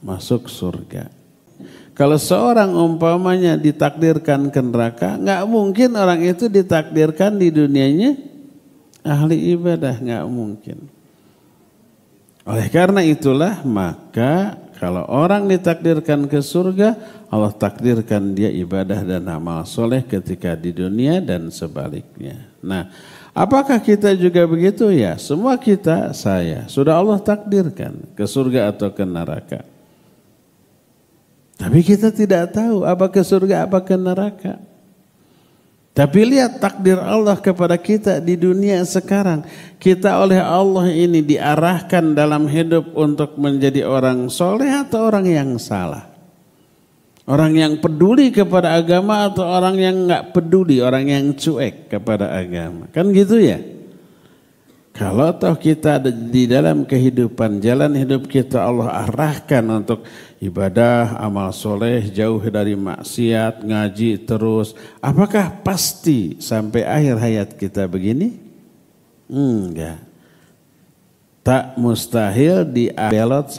masuk surga. Kalau seorang umpamanya ditakdirkan ke neraka, nggak mungkin orang itu ditakdirkan di dunianya ahli ibadah, nggak mungkin. Oleh karena itulah maka kalau orang ditakdirkan ke surga, Allah takdirkan dia ibadah dan amal soleh ketika di dunia dan sebaliknya. Nah, apakah kita juga begitu? Ya, semua kita, saya, sudah Allah takdirkan ke surga atau ke neraka. Tapi kita tidak tahu apa ke surga, apa ke neraka. Tapi lihat takdir Allah kepada kita di dunia sekarang. Kita oleh Allah ini diarahkan dalam hidup untuk menjadi orang soleh atau orang yang salah. Orang yang peduli kepada agama atau orang yang enggak peduli, orang yang cuek kepada agama. Kan gitu ya? Kalau toh kita di dalam kehidupan, jalan hidup kita Allah arahkan untuk ibadah, amal soleh, jauh dari maksiat, ngaji terus. Apakah pasti sampai akhir hayat kita begini? Enggak. Tak mustahil belot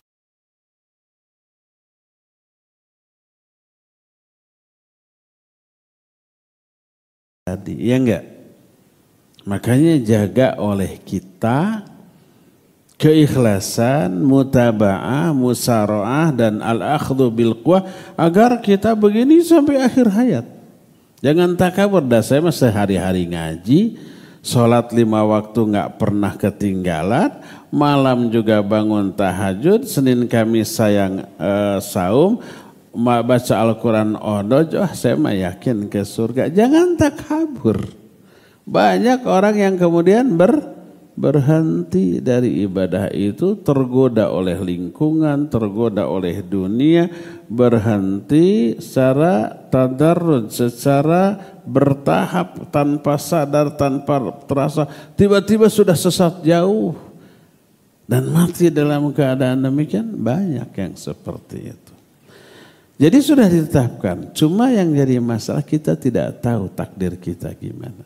tadi, ya enggak? Makanya jaga oleh kita keikhlasan, mutaba'ah, musara'ah dan al-akhdhu bil quwwah agar kita begini sampai akhir hayat. Jangan takabur, saya mah sehari-hari ngaji, sholat 5 waktu nggak pernah ketinggalan, malam juga bangun tahajud, Senin Kamis sayang saum, baca Al-Quran saya mah yakin ke surga. Jangan takabur. Banyak orang yang kemudian berhenti dari ibadah itu, tergoda oleh lingkungan, tergoda oleh dunia, berhenti secara tadarruj, secara bertahap, tanpa sadar, tanpa terasa, tiba-tiba sudah sesat jauh dan mati dalam keadaan demikian. Banyak yang seperti itu. Jadi sudah ditetapkan, cuma yang jadi masalah kita tidak tahu takdir kita gimana.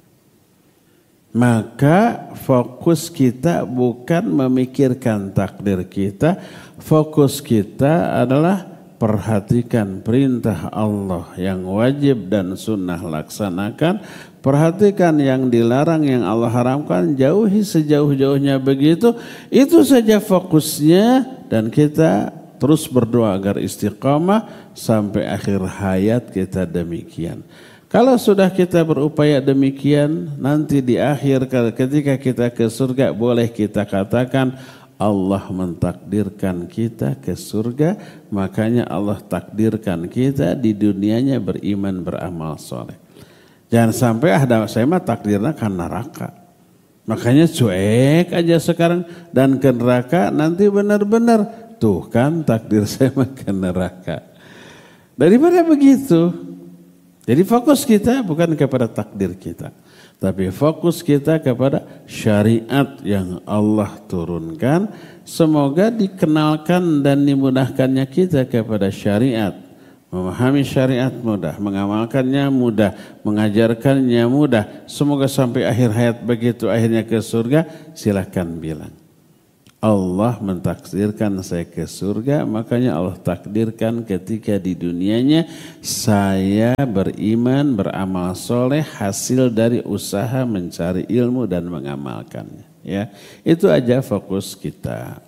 Maka fokus kita bukan memikirkan takdir kita, fokus kita adalah perhatikan perintah Allah yang wajib dan sunnah laksanakan, perhatikan yang dilarang yang Allah haramkan, jauhi sejauh-jauhnya begitu. Itu saja fokusnya dan kita terus berdoa agar istiqamah sampai akhir hayat kita demikian. Kalau sudah kita berupaya demikian, nanti di akhir ketika kita ke surga boleh kita katakan Allah mentakdirkan kita ke surga, makanya Allah takdirkan kita di dunianya beriman beramal soleh. Jangan sampai saya mah takdirnya kan neraka. Makanya cuek aja sekarang dan ke neraka nanti benar-benar tuh kan takdir saya mah ke neraka. Daripada begitu, jadi fokus kita bukan kepada takdir kita, tapi fokus kita kepada syariat yang Allah turunkan. Semoga dikenalkan dan dimudahkannya kita kepada syariat. Memahami syariat mudah, mengamalkannya mudah, mengajarkannya mudah. Semoga sampai akhir hayat begitu akhirnya ke surga, silakan bilang. Allah mentakdirkan saya ke surga, makanya Allah takdirkan ketika di dunianya saya beriman, beramal soleh, hasil dari usaha mencari ilmu dan mengamalkannya. Ya, itu aja fokus kita.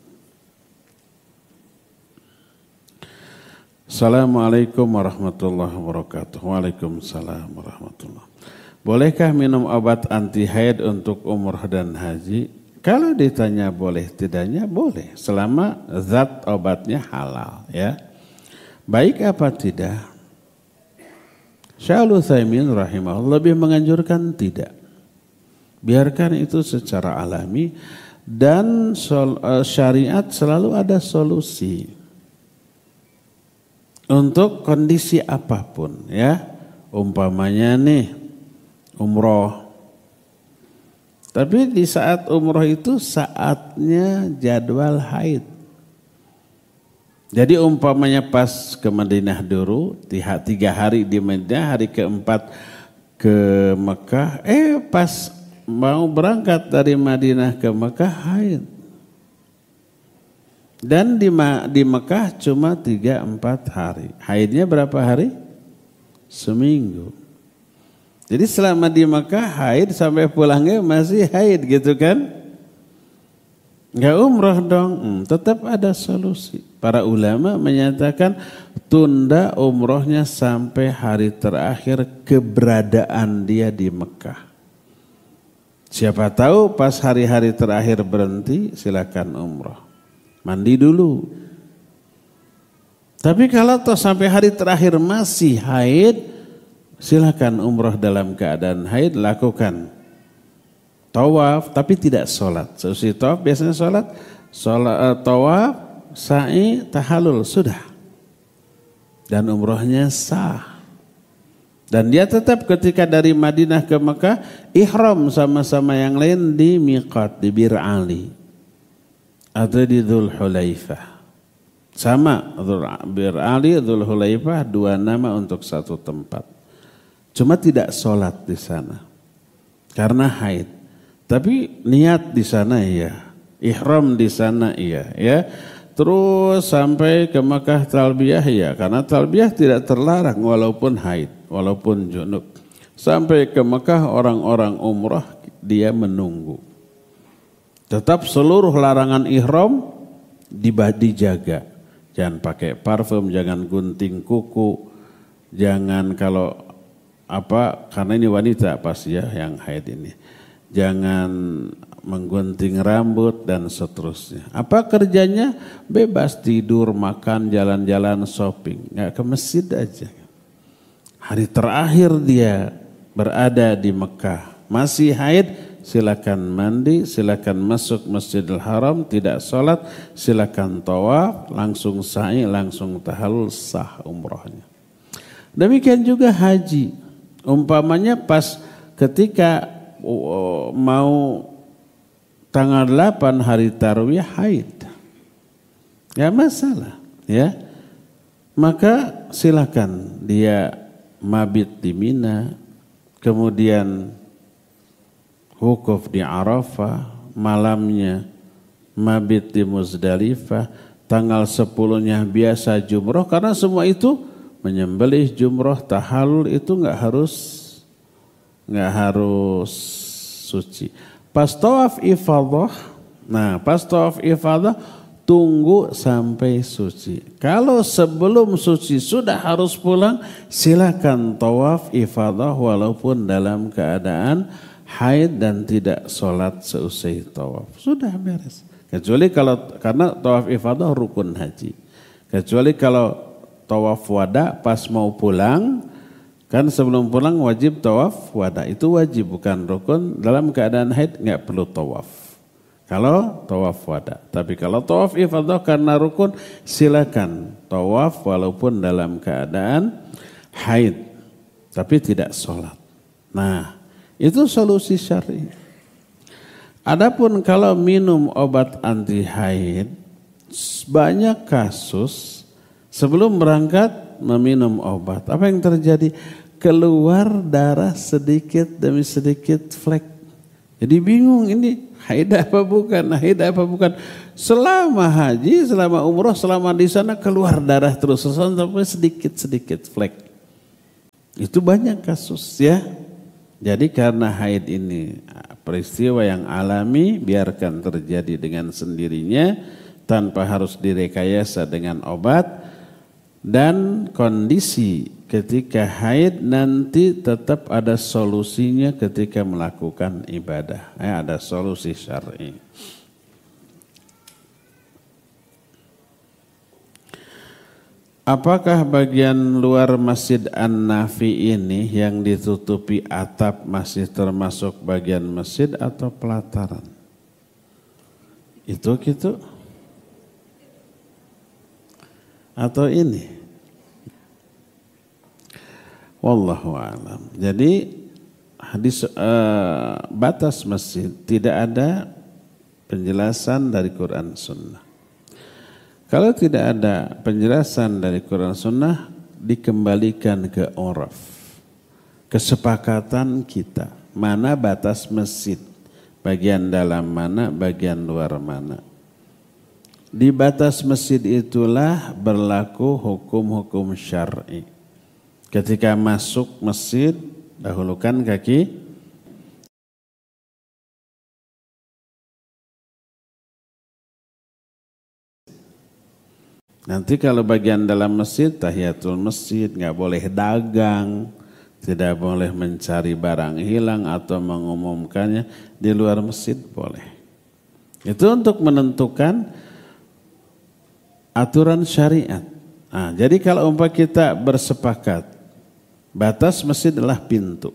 Assalamualaikum warahmatullahi wabarakatuh. Waalaikumsalam warahmatullahi wabarakatuh. Bolehkah minum obat anti haid untuk umrah dan haji? Kalau ditanya boleh tidaknya, boleh selama zat obatnya halal, ya. Baik apa tidak? Syaikhul Utsaimin rahimahullah lebih menganjurkan tidak. Biarkan itu secara alami dan syariat selalu ada solusi untuk kondisi apapun, ya. Umpamanya nih umroh. Tapi di saat umroh itu saatnya jadwal haid. Jadi umpamanya pas ke Madinah dulu, 3 hari di Madinah, hari keempat ke Mekah, pas mau berangkat dari Madinah ke Mekah haid. Dan di Mekah cuma 3-4 hari. Haidnya berapa hari? Seminggu. Jadi selama di Mekah haid sampai pulangnya masih haid gitu kan? Enggak umroh dong. Tetap ada solusi. Para ulama menyatakan tunda umrohnya sampai hari terakhir keberadaan dia di Mekah. Siapa tahu pas hari-hari terakhir berhenti, silakan umroh. Mandi dulu. Tapi kalau toh sampai hari terakhir masih haid, silakan umroh dalam keadaan haid, lakukan tawaf tapi tidak sholat. Seusai tawaf biasanya sholat, tawaf, sa'i, tahallul, sudah. Dan umrohnya sah. Dan dia tetap ketika dari Madinah ke Mekah, ihram sama-sama yang lain di miqat, di Bir Ali. Atau di Dzul Hulaifah. Sama, Bir Ali, Dzul Hulaifah, dua nama untuk satu tempat. Cuma tidak sholat di sana. Karena haid. Tapi niat di sana iya. Ihram di sana iya. Ya. Terus sampai ke Mekah talbiyah ya. Karena talbiyah tidak terlarang walaupun haid. Walaupun junub. Sampai ke Mekah orang-orang umrah dia menunggu. Tetap seluruh larangan ihram dijaga. Jangan pakai parfum, jangan gunting kuku, jangan kalau karena ini wanita pasti ya yang haid ini. Jangan menggunting rambut dan seterusnya. Apa kerjanya? Bebas tidur, makan, jalan-jalan, shopping. Nggak ke masjid aja. Hari terakhir dia berada di Mekah. Masih haid, silakan mandi, silakan masuk Masjidil Haram, tidak sholat, silakan tawaf, langsung sa'i, langsung tahallul, sah umrohnya. Demikian juga haji. Umpamanya pas ketika mau tanggal 8 hari tarwiyah haid. Ya masalah, ya. Maka silakan dia mabit di Mina, kemudian wukuf di Arafah, malamnya mabit di Muzdalifah, tanggal 10-nya biasa jumroh, karena semua itu menyembelih, jumroh, tahallul itu nggak harus suci. Pas tawaf ifadah, tunggu sampai suci. Kalau sebelum suci sudah harus pulang, silakan tawaf ifadah walaupun dalam keadaan haid dan tidak sholat seusai tawaf. Sudah beres. Kecuali karena tawaf ifadah rukun haji. Kecuali kalau tawaf wada pas mau pulang, kan sebelum pulang wajib tawaf wada. Itu wajib bukan rukun. Dalam keadaan haid nggak perlu tawaf. Kalau tawaf wada. Tapi kalau tawaf ifadah karena rukun, silakan tawaf walaupun dalam keadaan haid. Tapi tidak sholat. Nah, itu solusi syar'i. Adapun kalau minum obat anti haid, banyak kasus sebelum berangkat meminum obat. Apa yang terjadi? Keluar darah sedikit demi sedikit flek. Jadi bingung ini haid apa bukan. Selama haji, selama umroh, selama di sana keluar darah terus sampai sedikit-sedikit flek. Itu banyak kasus ya. Jadi karena haid ini peristiwa yang alami, biarkan terjadi dengan sendirinya tanpa harus direkayasa dengan obat. Dan kondisi ketika haid nanti tetap ada solusinya ketika melakukan ibadah. Ada solusi syar'i. Apakah bagian luar Masjid An-Nafi ini yang ditutupi atap masih termasuk bagian masjid atau pelataran? Itu gitu. Atau ini? Wallahu a'lam. Jadi hadis batas masjid tidak ada penjelasan dari Quran Sunnah. Kalau tidak ada penjelasan dari Quran Sunnah, dikembalikan ke uraf, kesepakatan kita. Mana batas masjid? Bagian dalam mana, bagian luar mana? Di batas masjid itulah berlaku hukum-hukum syar'i. Ketika masuk masjid, dahulukan kaki. Nanti kalau bagian dalam masjid, tahiyatul masjid, nggak boleh dagang, tidak boleh mencari barang hilang atau mengumumkannya. Di luar masjid boleh. Itu untuk menentukan aturan syariat. Nah, jadi kalau umpama kita bersepakat, batas masjid adalah pintu.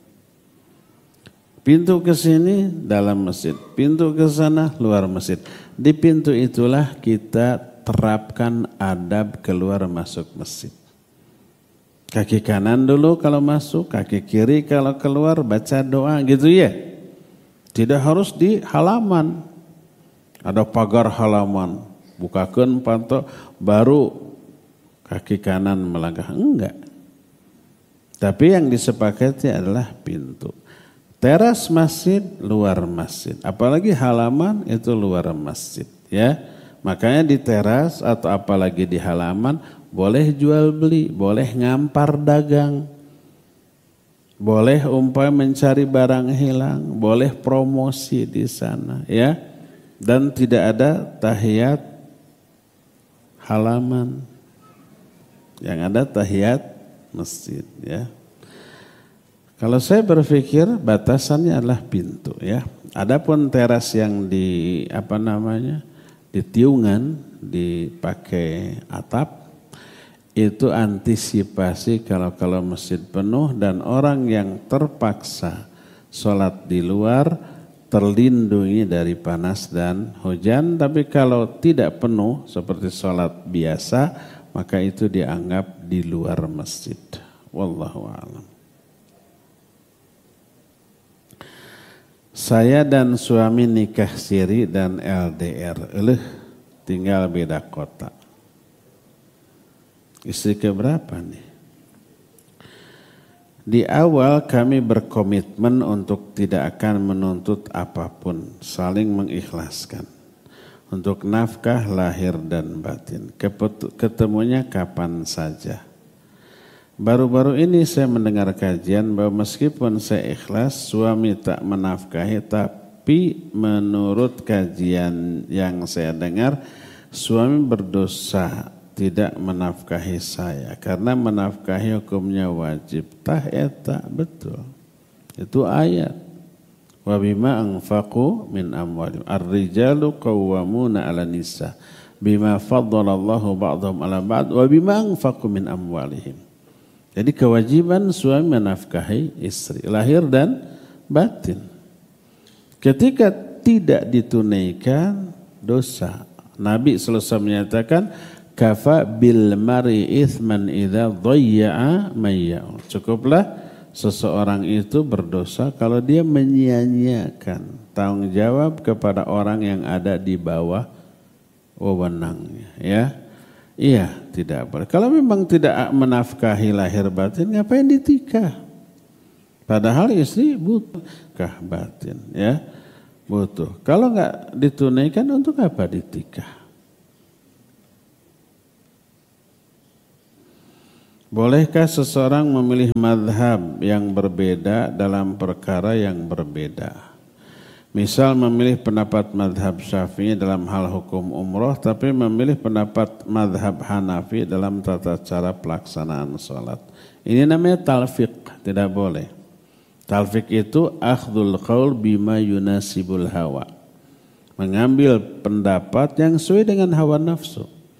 Pintu ke sini dalam masjid, pintu ke sana luar masjid. Di pintu itulah kita terapkan adab keluar masuk masjid. Kaki kanan dulu kalau masuk, kaki kiri kalau keluar baca doa gitu ya. Tidak harus di halaman. Ada pagar halaman. Bukakan panto baru kaki kanan melangkah. Enggak. Tapi yang disepakati adalah pintu. Teras masjid, luar masjid. Apalagi halaman itu luar masjid. Ya, makanya di teras atau apalagi di halaman boleh jual beli, boleh ngampar dagang. Boleh mencari barang hilang, boleh promosi di sana. Ya, dan tidak ada tahiyat halaman, yang ada tahiyat masjid ya. Kalau saya berpikir batasannya adalah pintu ya. Adapun teras yang di di tiungan dipakai atap itu antisipasi kalau masjid penuh dan orang yang terpaksa sholat di luar terlindungi dari panas dan hujan. Tapi kalau tidak penuh seperti sholat biasa, maka itu dianggap di luar masjid. Wallahu a'lam. Saya dan suami nikah siri dan LDR, tinggal beda kota. Istri keberapa nih? Di awal kami berkomitmen untuk tidak akan menuntut apapun, saling mengikhlaskan. Untuk nafkah lahir dan batin, ketemunya kapan saja. Baru-baru ini saya mendengar kajian bahwa meskipun saya ikhlas, suami tak menafkahi, tapi menurut kajian yang saya dengar, suami berdosa tidak menafkahi saya karena menafkahi hukumnya wajib. Tah eta betul. Itu ayat. Wa bima anfaqu min amwalihim. Ar-rijalu qawwamuna 'alan nisa bima faddalallahu ba'dahum 'ala ba'd wa bima anfaqu min amwalihim. Jadi kewajiban suami menafkahi istri lahir dan batin. Ketika tidak ditunaikan dosa. Nabi sallallahu alaihi wasallam menyatakan kafa bil mari ithman idza dhayya'a mayya'u. Cukuplah seseorang itu berdosa kalau dia menyia-nyiakan tanggung jawab kepada orang yang ada di bawah wewenangnya, ya. Iya, tidak boleh. Kalau memang tidak menafkahi lahir batin, ngapain ditikah? Padahal istri butuh kah batin, ya. Butuh. Kalau enggak ditunaikan, untuk apa ditikah? Bolehkah seseorang memilih madhab yang berbeda dalam perkara yang berbeda? Misal memilih pendapat madhab Syafi'i dalam hal hukum umroh, tapi memilih pendapat madhab Hanafi dalam tata cara pelaksanaan sholat. Ini namanya talfiq, tidak boleh. Talfiq itu akhdul qaul bima yunasibul hawa. Mengambil pendapat yang sesuai dengan hawa nafsu.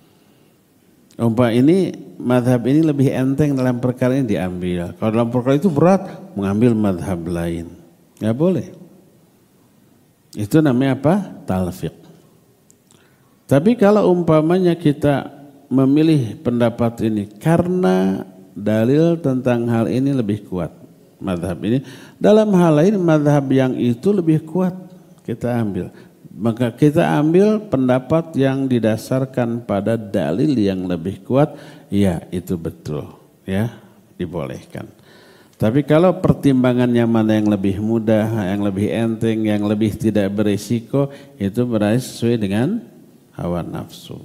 Ini madhab ini lebih enteng dalam perkara ini diambil. Kalau dalam perkara itu berat, mengambil madhab lain. Nggak boleh. Itu namanya apa? Talfiq. Tapi kalau umpamanya kita memilih pendapat ini karena dalil tentang hal ini lebih kuat, madhab ini. Dalam hal lain madhab yang itu lebih kuat kita ambil. Maka kita ambil pendapat yang didasarkan pada dalil yang lebih kuat, ya itu betul, ya dibolehkan. Tapi kalau pertimbangannya mana yang lebih mudah, yang lebih enteng, yang lebih tidak berisiko, itu berarti sesuai dengan hawa nafsu.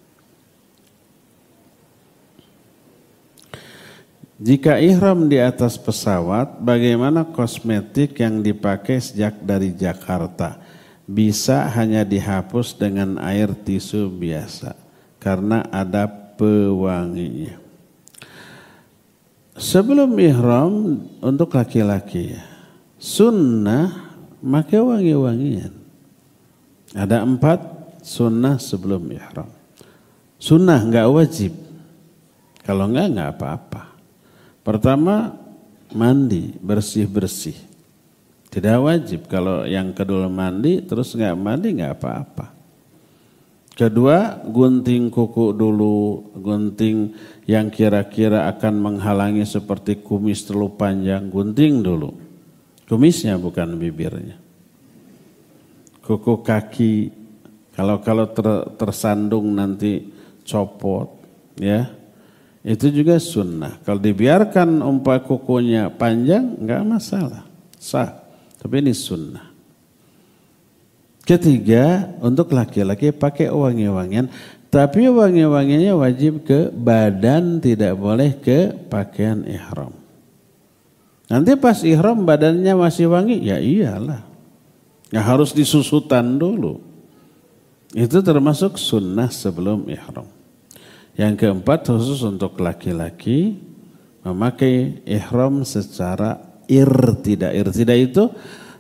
Jika ihram di atas pesawat, bagaimana kosmetik yang dipakai sejak dari Jakarta? Bisa hanya dihapus dengan air tisu biasa karena ada pewanginya. Sebelum ihram untuk laki-laki, sunnah pakai wangi-wangian. Ada 4 sunnah sebelum ihram. Sunnah enggak wajib. Kalau enggak apa-apa. Pertama, mandi, bersih-bersih. Tidak wajib. Kalau yang kedua mandi, terus enggak mandi, enggak apa-apa. Kedua, gunting kuku dulu. Gunting yang kira-kira akan menghalangi seperti kumis terlalu panjang. Gunting dulu. Kumisnya bukan bibirnya. Kuku kaki, kalau tersandung nanti copot, ya. Itu juga sunnah. Kalau dibiarkan kukunya panjang, enggak masalah. Sah. Tapi ini sunnah. Ketiga, untuk laki-laki pakai wangi-wangian. Tapi wangi-wangiannya wajib ke badan, tidak boleh ke pakaian ihram. Nanti pas ihram badannya masih wangi, ya iyalah. Ya harus disusutan dulu. Itu termasuk sunnah sebelum ihram. Yang keempat, khusus untuk laki-laki memakai ihram secara irtida. Irtida itu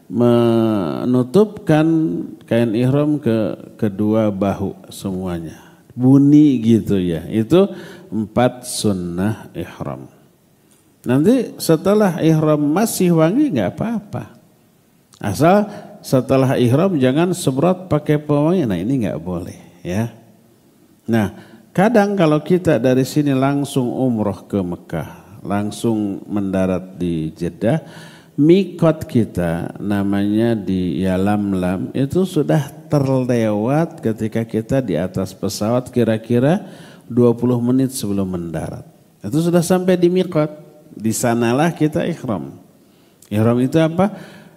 menutupkan kain ihram ke kedua bahu semuanya. Bunyi gitu ya. Itu 4 sunnah ihram. Nanti setelah ihram masih wangi enggak apa-apa. Asal setelah ihram jangan semprot pakai pewangi. Nah, ini enggak boleh ya. Nah, kadang kalau kita dari sini langsung umroh ke Mekah, langsung mendarat di Jeddah, mikot kita namanya di Yalamlam itu sudah terlewat ketika kita di atas pesawat kira-kira 20 menit sebelum mendarat. Itu sudah sampai di mikot, di sanalah kita ihram. Ihram itu apa?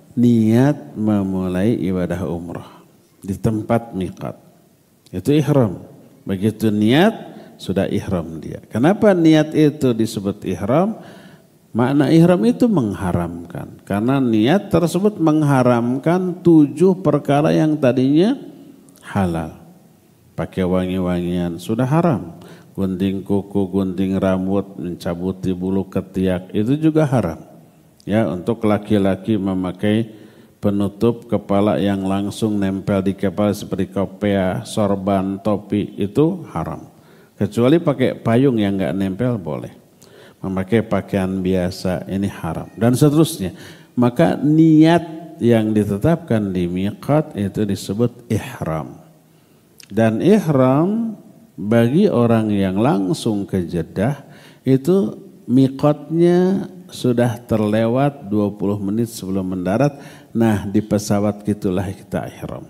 Niat memulai ibadah umroh di tempat mikot. Itu ihram. Begitu niat, sudah ihram dia. Kenapa niat itu disebut ihram? Makna ihram itu mengharamkan. Karena niat tersebut mengharamkan 7 perkara yang tadinya halal. Pakai wangi-wangian, sudah haram. Gunting kuku, gunting rambut, mencabuti bulu ketiak, itu juga haram. Ya, untuk laki-laki memakai penutup kepala yang langsung nempel di kepala seperti kopea, sorban, topi itu haram. Kecuali pakai payung yang enggak nempel boleh. Memakai pakaian biasa ini haram dan seterusnya. Maka niat yang ditetapkan di miqat itu disebut ihram. Dan ihram bagi orang yang langsung ke Jeddah itu miqatnya sudah terlewat 20 menit sebelum mendarat. Nah, di pesawat gitulah kita ihram.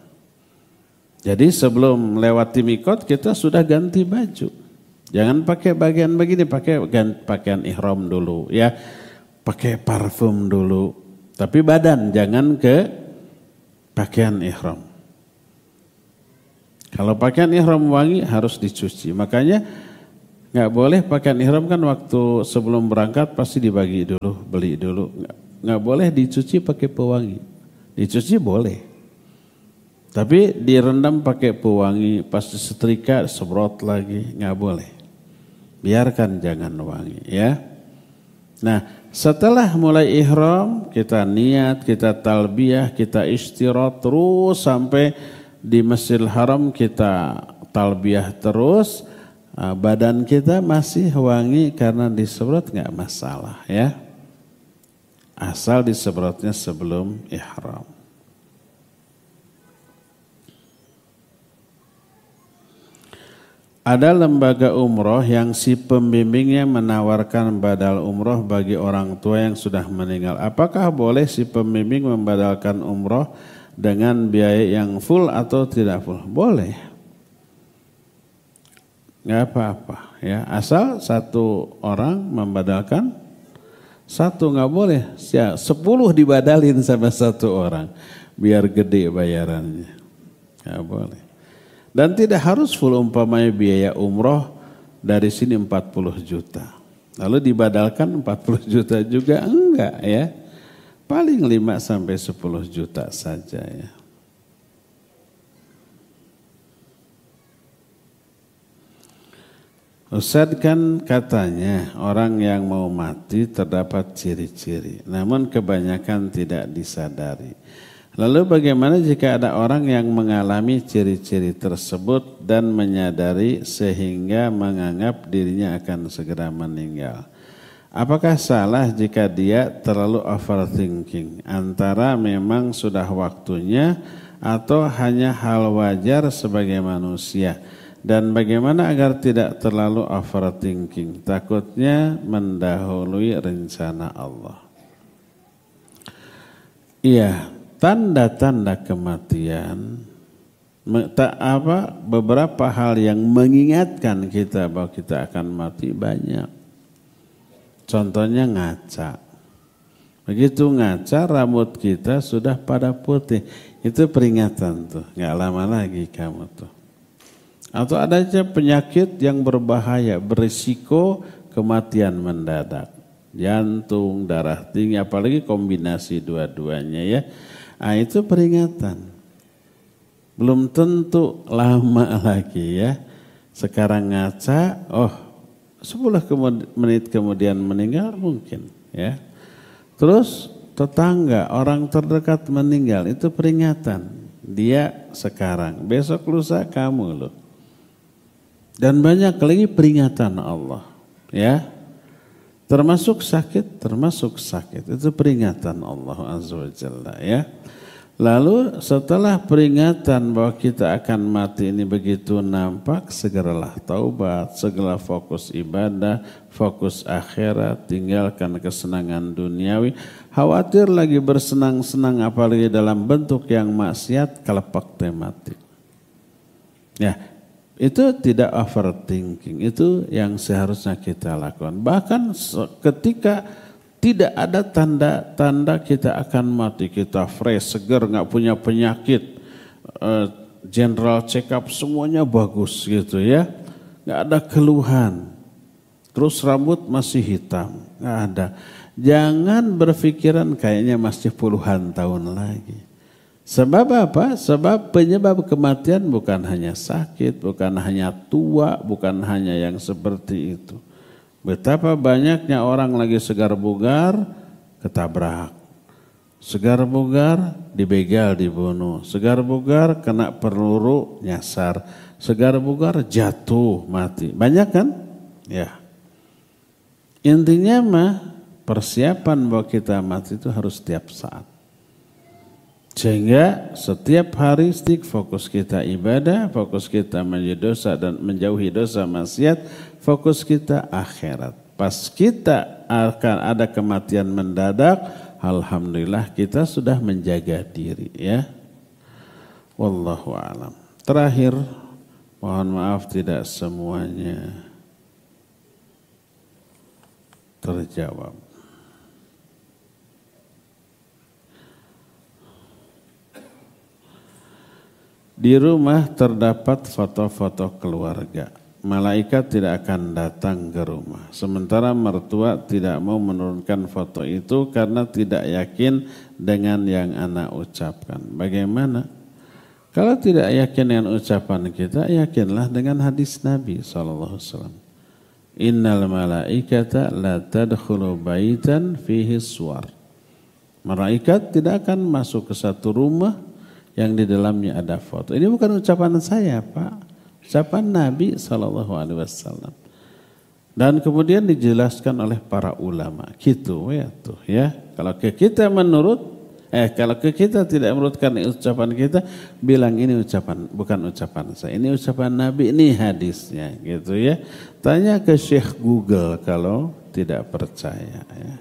Jadi sebelum lewati mikot kita sudah ganti baju. Jangan pakai bagian begini, pakai pakaian ihram dulu ya. Pakai parfum dulu. Tapi badan jangan ke pakaian ihram. Kalau pakaian ihram wangi harus dicuci. Makanya enggak boleh pakaian ihram kan waktu sebelum berangkat pasti dibagi dulu, beli dulu. Enggak boleh dicuci pakai pewangi. Dicuci boleh. Tapi direndam pakai pewangi, pas disetrika semprot lagi, enggak boleh. Biarkan jangan wangi ya. Nah, setelah mulai ihram, kita niat, kita talbiyah, kita istirahat terus sampai di Masjidil Haram kita talbiyah terus. Badan kita masih wangi karena disemprot enggak masalah ya. Asal disemprotnya sebelum ihram. Ada lembaga umroh yang si pembimbingnya menawarkan badal umroh bagi orang tua yang sudah meninggal. Apakah boleh si pembimbing membadalkan umroh dengan biaya yang full atau tidak full? Boleh. Enggak apa-apa ya. Asal satu orang membadalkan. Satu enggak boleh, 10 dibadalin sama satu orang biar gede bayarannya. Enggak boleh. Dan tidak harus full umpamanya biaya umroh dari sini 40 juta. Lalu dibadalkan 40 juta juga enggak ya. Paling 5 sampai 10 juta saja ya. Ustadz kan katanya orang yang mau mati terdapat ciri-ciri. Namun kebanyakan tidak disadari. Lalu bagaimana jika ada orang yang mengalami ciri-ciri tersebut dan menyadari sehingga menganggap dirinya akan segera meninggal? Apakah salah jika dia terlalu overthinking antara memang sudah waktunya atau hanya hal wajar sebagai manusia? Dan bagaimana agar tidak terlalu overthinking? Takutnya mendahului rencana Allah. Iya. Tanda-tanda kematian, beberapa hal yang mengingatkan kita bahwa kita akan mati banyak. Contohnya ngaca. Begitu ngaca rambut kita sudah pada putih. Itu peringatan tuh, gak lama lagi kamu tuh. Atau ada aja penyakit yang berbahaya, berisiko kematian mendadak. Jantung, darah tinggi, apalagi kombinasi dua-duanya ya. Nah, itu peringatan. Belum tentu lama lagi ya. Sekarang ngaca, 10 menit kemudian meninggal mungkin ya. Terus tetangga, orang terdekat meninggal, itu peringatan. Dia sekarang, besok lusa kamu loh. Dan banyak lagi peringatan Allah ya. Termasuk sakit, itu peringatan Allah Azza wa Jalla ya. Lalu setelah peringatan bahwa kita akan mati ini begitu nampak, segeralah taubat, segera fokus ibadah, fokus akhirat, tinggalkan kesenangan duniawi. Khawatir lagi bersenang-senang apalagi dalam bentuk yang maksiat, kelepak tematik. Ya, itu tidak overthinking, itu yang seharusnya kita lakukan. Bahkan ketika tidak ada tanda-tanda kita akan mati, kita fresh, seger, gak punya penyakit, general check up semuanya bagus gitu ya, gak ada keluhan, terus rambut masih hitam, gak ada. Jangan berpikiran kayaknya masih puluhan tahun lagi. Sebab apa? Sebab penyebab kematian bukan hanya sakit, bukan hanya tua, bukan hanya yang seperti itu. Betapa banyaknya orang lagi segar bugar ketabrak, segar bugar dibegal dibunuh, segar bugar kena peluru nyasar, segar bugar jatuh mati. Banyak kan? Ya. Intinya mah persiapan bahwa kita mati itu harus setiap saat. Sehingga setiap hari fokus kita ibadah, fokus kita menjauhi dosa maksiat, fokus kita akhirat. Pas kita akan ada kematian mendadak, alhamdulillah kita sudah menjaga diri ya. Wallahu a'lam. Terakhir, mohon maaf tidak semuanya terjawab. Di rumah terdapat foto-foto keluarga. Malaikat tidak akan datang ke rumah. Sementara mertua tidak mau menurunkan foto itu karena tidak yakin dengan yang anak ucapkan. Bagaimana? Kalau tidak yakin dengan ucapan kita, yakinlah dengan hadis Nabi SAW. Innal malaikata la tadkhulu baitan fihi suwar. Malaikat tidak akan masuk ke satu rumah yang di dalamnya ada foto. Ini bukan ucapan saya, Pak. Ucapan Nabi SAW. Dan kemudian dijelaskan oleh para ulama. Gitu ya tuh ya. Kalau ke kita kalau ke kita tidak menurutkan ucapan kita, bilang ini ucapan, bukan ucapan saya. Ini ucapan Nabi, ini hadisnya gitu ya. Tanya ke Syekh Google kalau tidak percaya ya.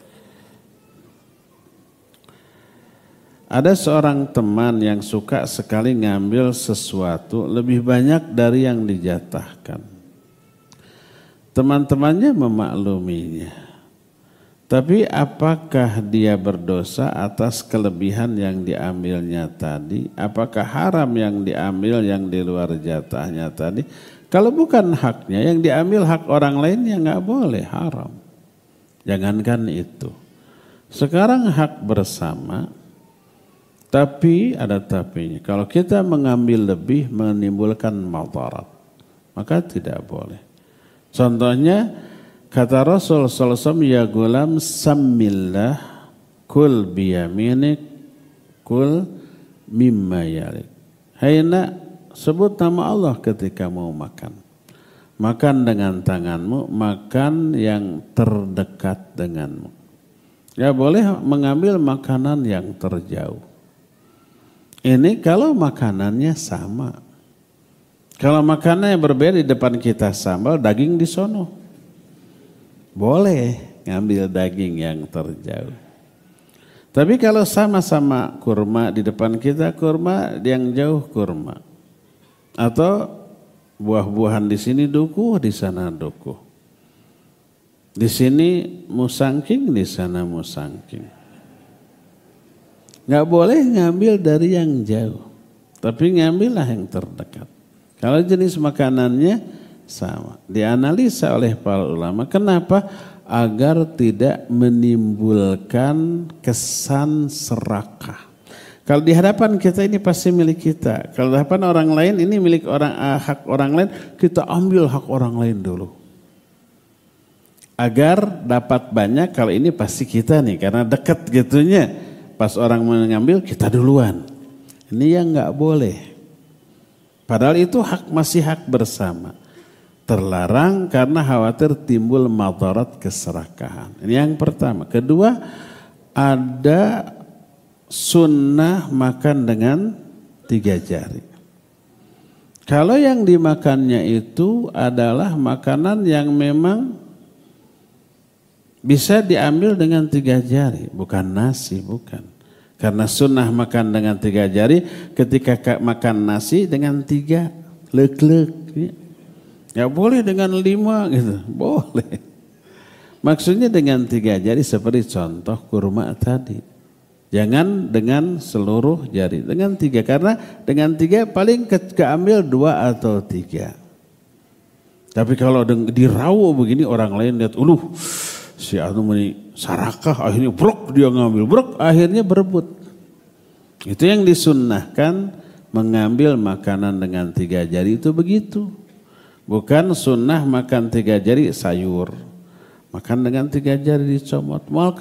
Ada seorang teman yang suka sekali ngambil sesuatu lebih banyak dari yang dijatahkan. Teman-temannya memakluminya. Tapi apakah dia berdosa atas kelebihan yang diambilnya tadi? Apakah haram yang diambil yang di luar jatahnya tadi? Kalau bukan haknya, yang diambil hak orang lain ya nggak boleh, haram. Jangankan itu. Sekarang hak bersama, tapi ada tapinya. Kalau kita mengambil lebih menimbulkan madarat, maka tidak boleh. Contohnya, kata Rasul sallallahu alaihi wasallam, ya gulam sammillah kul biyaminik kul mimma yalik. Hai nak, sebut nama Allah ketika mau makan. Makan dengan tanganmu, makan yang terdekat denganmu. Ya boleh mengambil makanan yang terjauh. Ini kalau makanannya sama. Kalau makanannya berbeda, di depan kita sambal, daging di sono. Boleh ngambil daging yang terjauh. Tapi kalau sama-sama kurma, di depan kita kurma, yang jauh kurma. Atau buah-buahan di sini duku, di sana duku. Di sini musangking, di sana musangking. Nggak boleh ngambil dari yang jauh, tapi ngambillah yang terdekat. Kalau jenis makanannya sama, dianalisa oleh para ulama. Kenapa? Agar tidak menimbulkan kesan serakah. Kalau di hadapan kita ini pasti milik kita. Kalau di hadapan orang lain ini milik hak orang lain, kita ambil hak orang lain dulu. Agar dapat banyak, kalau ini pasti kita nih, karena dekat gitunya. Pas orang mengambil, kita duluan. Ini yang nggak boleh. Padahal itu masih hak bersama. Terlarang karena khawatir timbul madarat keserakahan. Ini yang pertama. Kedua, ada sunnah makan dengan 3 jari. Kalau yang dimakannya itu adalah makanan yang memang bisa diambil dengan 3 jari, bukan nasi, bukan. Karena sunnah makan dengan 3 jari, ketika makan nasi dengan 3 lek-lek. Ya boleh dengan 5 gitu, boleh. Maksudnya dengan 3 jari seperti contoh kurma tadi. Jangan dengan seluruh jari, dengan 3. Karena dengan 3 paling keambil 2 atau 3. Tapi kalau dirawu begini orang lain lihat, si anu meni sarakah, akhirnya brok dia ngambil, brok akhirnya berebut. Itu yang disunnahkan, mengambil makanan dengan 3 jari itu begitu. Bukan sunnah makan 3 jari sayur. Makan dengan 3 jari dicomot, mal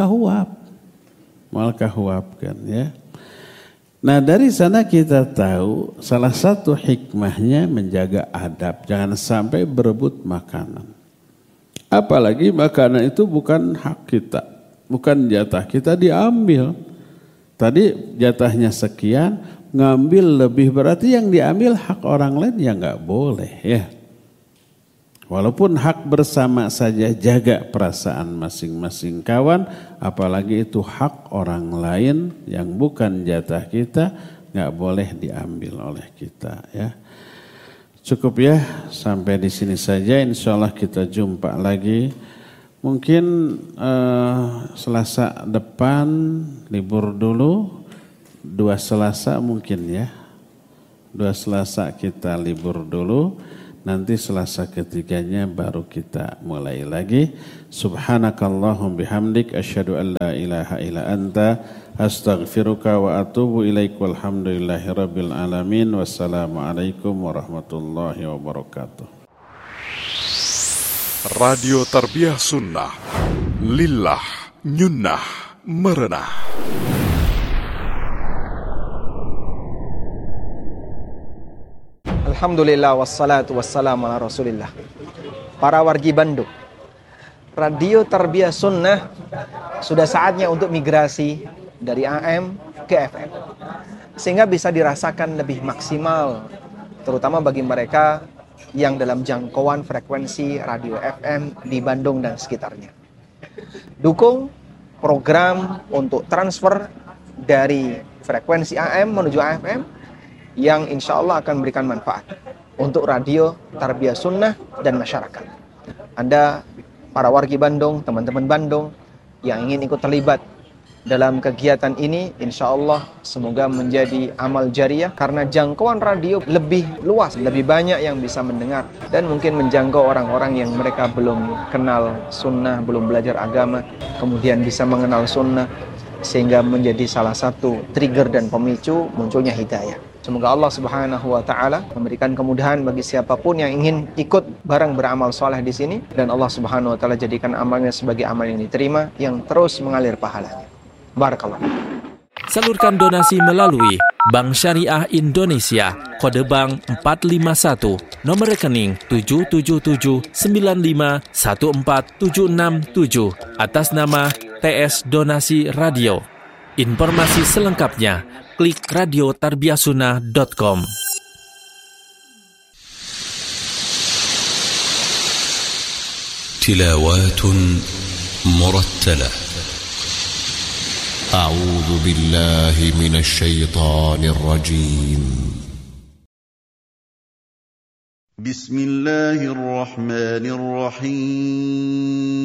kahuap kan ya. Nah dari sana kita tahu salah satu hikmahnya menjaga adab, jangan sampai berebut makanan. Apalagi makanan itu bukan hak kita, bukan jatah kita, diambil. Tadi jatahnya sekian, ngambil lebih, berarti yang diambil hak orang lain ya nggak boleh ya. Walaupun hak bersama saja, jaga perasaan masing-masing kawan, apalagi itu hak orang lain yang bukan jatah kita, nggak boleh diambil oleh kita ya. Cukup ya, sampai di sini saja. Insya Allah kita jumpa lagi. Mungkin Selasa depan libur dulu, 2 Selasa mungkin ya. 2 Selasa kita libur dulu. Nanti Selasa ketiganya baru kita mulai lagi. Subhanakallahum bihamdik asyhadu an la ilaha illa anta astaghfiruka wa atubu ilaik. Walhamdulillahi rabbil alamin. Wassalamualaikum warahmatullahi wabarakatuh. Radio Tarbiyah Sunnah Lillah Nyunnah Merenah. Alhamdulillah wassalatu wassalamu ala rasulillah. Para wargi Bandung, Radio Tarbiyah Sunnah sudah saatnya untuk migrasi dari AM ke FM, sehingga bisa dirasakan lebih maksimal, terutama bagi mereka yang dalam jangkauan frekuensi radio FM di Bandung dan sekitarnya. Dukung program untuk transfer dari frekuensi AM menuju AFM yang insya Allah akan memberikan manfaat untuk Radio Tarbiyah Sunnah dan masyarakat. Anda, para wargi Bandung, teman-teman Bandung, yang ingin ikut terlibat dalam kegiatan ini, insya Allah semoga menjadi amal jariah karena jangkauan radio lebih luas, lebih banyak yang bisa mendengar dan mungkin menjangkau orang-orang yang mereka belum kenal sunnah, belum belajar agama, kemudian bisa mengenal sunnah sehingga menjadi salah satu trigger dan pemicu munculnya hidayah. Semoga Allah Subhanahu wa taala memberikan kemudahan bagi siapapun yang ingin ikut bareng beramal soleh di sini dan Allah Subhanahu wa taala jadikan amalnya sebagai amal yang diterima yang terus mengalir pahalanya. Barakallah. Salurkan donasi melalui Bank Syariah Indonesia, kode bank 451, nomor rekening 777951476 atas nama TS Donasi Radio. Informasi selengkapnya klik radiotarbiasunnah.com. Tilawatun murattalah. أعوذ بالله من الشيطان الرجيم. بسم الله الرحمن الرحيم.